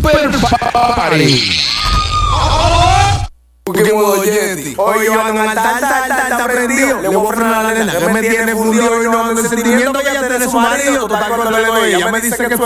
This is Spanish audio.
Super Party. ¿Qué modo Yeti? Hoy yo ando en alta prendido. Le voy a frenar a la nena que me tiene fundido y no ando en sentimiento. Ya tiene su marido. Total cuando le doy, ella me dice que